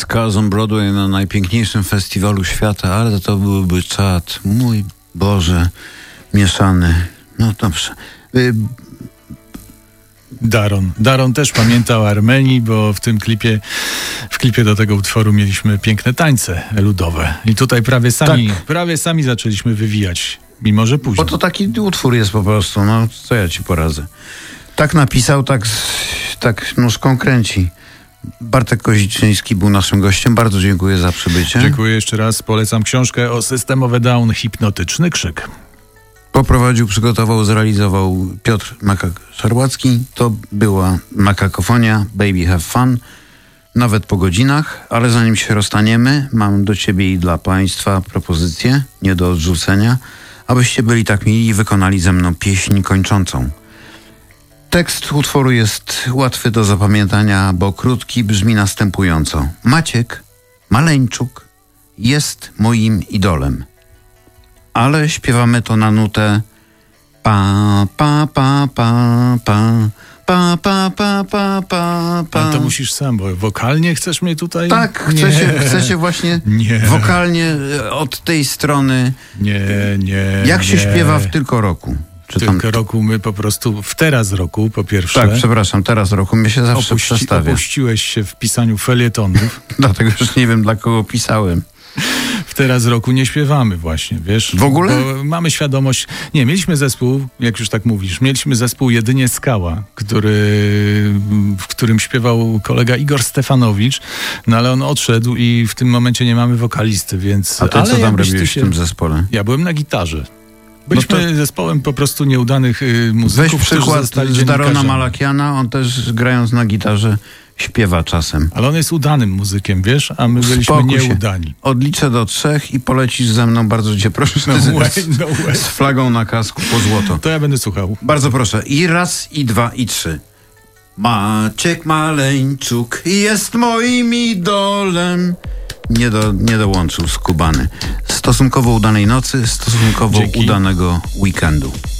Scars on Broadway na najpiękniejszym festiwalu świata, ale to byłby czad, mój Boże, mieszany. No dobrze. Daron też pamięta o Armenii, bo w klipie do tego utworu mieliśmy piękne tańce ludowe. I tutaj prawie sami zaczęliśmy wywijać, mimo że później. Bo to taki utwór jest po prostu, no co ja ci poradzę. Tak napisał, tak nóżką kręci. Bartek Koziczyński był naszym gościem. Bardzo dziękuję za przybycie. Dziękuję jeszcze raz. Polecam książkę o systemowy down, hipnotyczny krzyk. Poprowadził, przygotował, zrealizował Piotr Makak-Szarłacki. To była Makakofonia, Baby Have Fun. Nawet po godzinach, ale zanim się rozstaniemy, mam do ciebie i dla państwa propozycję, nie do odrzucenia, abyście byli tak mili i wykonali ze mną pieśń kończącą. Tekst utworu jest łatwy do zapamiętania, bo krótki, brzmi następująco. Maciek, maleńczuk, jest moim idolem. Ale śpiewamy to na nutę pa, pa, pa, pa, pa, pa, pa, pa, pa, pa, pa. Ale to musisz sam, bo wokalnie chcesz mnie tutaj... Tak, chcę się właśnie wokalnie od tej strony... Jak się śpiewa w Tylko roku? Tylko roku my po prostu, w teraz roku po pierwsze... Tak, przepraszam, teraz roku mnie się zawsze przestawia. Opuściłeś się w pisaniu felietonów. Dlatego już nie wiem, dla kogo pisałem. W teraz roku nie śpiewamy właśnie, wiesz? W ogóle? Bo mamy świadomość... Nie, mieliśmy zespół, jak już tak mówisz, mieliśmy zespół Jedynie Skała, w którym śpiewał kolega Igor Stefanowicz, no ale on odszedł i w tym momencie nie mamy wokalisty, więc... A ty co tam robiłeś w tym zespole? Ja byłem na gitarze. Byliśmy zespołem po prostu nieudanych muzyków. Weź przykład z Darona Malakiana, on też grając na gitarze śpiewa czasem. Ale on jest udanym muzykiem, wiesz, a my byliśmy nieudani. Odliczę do 3 i polecisz ze mną, bardzo cię proszę, z flagą na kasku po złoto. To ja będę słuchał. Bardzo proszę. I 1, i 2, i 3. Maciek maleńczuk jest moim idolem. Nie dołączył skubany. Stosunkowo udanej nocy, stosunkowo udanego weekendu.